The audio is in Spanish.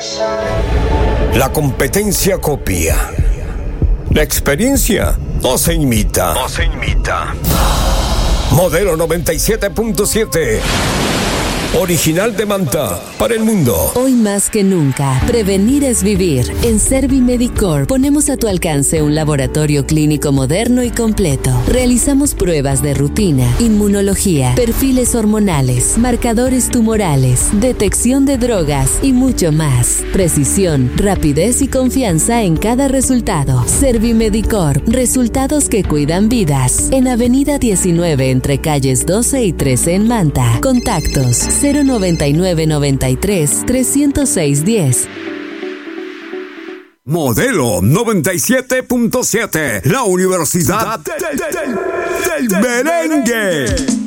La competencia copia. La experiencia no se imita. Modelo 97.7. Original de Manta para el mundo. Hoy más que nunca, prevenir es vivir. En Servimedicor ponemos a tu alcance un laboratorio clínico moderno y completo. Realizamos pruebas de rutina, inmunología, perfiles hormonales, marcadores tumorales, detección de drogas y mucho más. Precisión, rapidez y confianza en cada resultado. Servimedicor, resultados que cuidan vidas. En Avenida 19 entre calles 12 y 13 en Manta. Contactos 099 93 306 10. Modelo 97.7, la Universidad del Merengue.